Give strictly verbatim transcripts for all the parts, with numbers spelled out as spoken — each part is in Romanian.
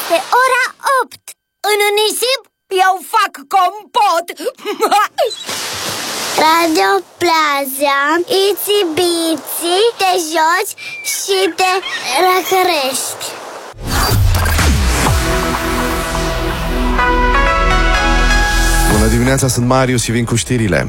Este ora opt. În nisip eu fac compot. Radio Plaza, Itsy Bitsy, te joci și te răcărești. Bună dimineața, sunt Marius și vin cu știrile.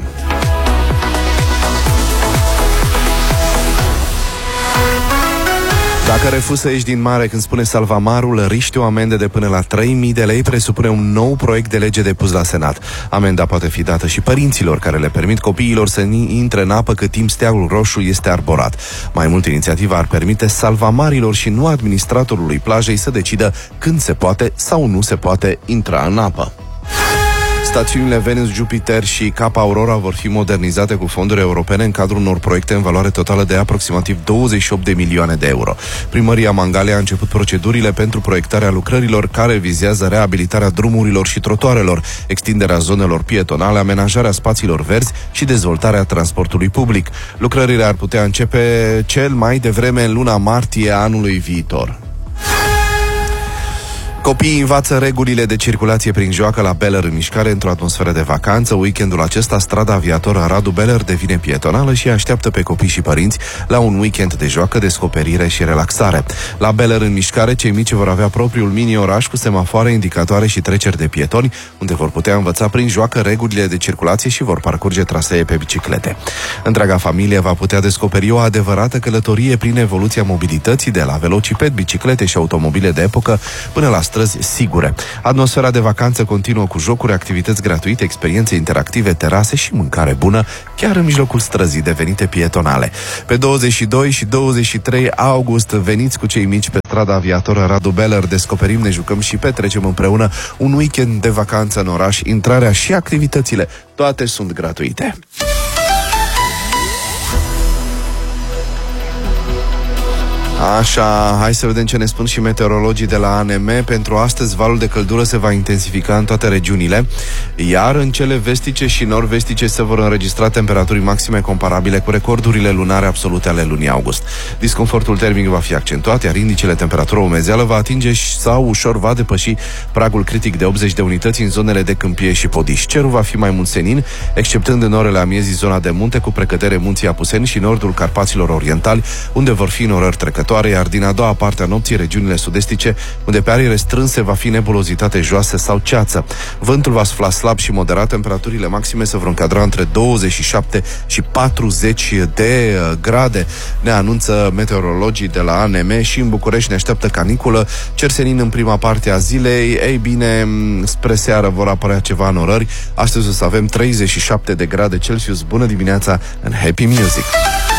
Dacă refuzi să ieși din mare când spune salvamarul, riști o amendă de până la trei mii de lei, presupune un nou proiect de lege depus la Senat. Amenda poate fi dată și părinților care le permit copiilor să intre în apă cât timp steagul roșu este arborat. Mai mult, inițiativa ar permite salvamarilor și nu administratorului plajei să decidă când se poate sau nu se poate intra în apă. Stațiunile Venus, Jupiter și Cap Aurora vor fi modernizate cu fonduri europene în cadrul unor proiecte în valoare totală de aproximativ douăzeci și opt de milioane de euro. Primăria Mangalia a început procedurile pentru proiectarea lucrărilor care vizează reabilitarea drumurilor și trotuarelor, extinderea zonelor pietonale, amenajarea spațiilor verzi și dezvoltarea transportului public. Lucrările ar putea începe cel mai devreme în luna martie anului viitor. Copiii învață regulile de circulație prin joacă la Beller în mișcare într-o atmosferă de vacanță. Weekendul acesta, strada aviator Radu Beller devine pietonală și așteaptă pe copii și părinți la un weekend de joacă, descoperire și relaxare. La Beller în mișcare, cei mici vor avea propriul mini-oraș cu semafoare, indicatoare și treceri de pietoni, unde vor putea învăța prin joacă regulile de circulație și vor parcurge trasee pe biciclete. Întreaga familie va putea descoperi o adevărată călătorie prin evoluția mobilității, de la velociped, biciclete și automobile de epocă până la străzi sigure. Atmosfera de vacanță continuă cu jocuri, activități gratuite, experiențe interactive, terase și mâncare bună, chiar în mijlocul străzii devenite pietonale. Pe douăzeci și doi și douăzeci și trei august veniți cu cei mici pe strada aviatoră Radu Beller, descoperim, ne jucăm și petrecem împreună un weekend de vacanță în oraș. Intrarea și activitățile, toate sunt gratuite. Așa, hai să vedem ce ne spun și meteorologii de la A N M. Pentru astăzi, valul de căldură se va intensifica în toate regiunile, iar în cele vestice și nord-vestice se vor înregistra temperaturi maxime comparabile cu recordurile lunare absolute ale lunii august. Disconfortul termic va fi accentuat, iar indicele temperatură umezeală va atinge sau ușor va depăși pragul critic de optzeci de unități în zonele de câmpie și podiș. Cerul va fi mai mult senin, exceptând în orele amiezii zona de munte, cu precădere munții Apuseni și nordul Carpaților Orientali, unde vor fi norări trecătoare, iar din a doua parte a nopții regiunile sudestice, unde pe arii restrânse va fi nebulozitate joasă sau ceață. Vântul va sufla slab și moderat, temperaturile maxime se vor încadra între douăzeci și șapte și patruzeci de grade, ne anunță meteorologii de la A N M. Și în București ne așteaptă caniculă, cer senin în prima parte a zilei. Ei bine, spre seară vor apărea ceva norări. Astăzi o să avem treizeci și șapte de grade Celsius. Bună dimineața în Happy Music!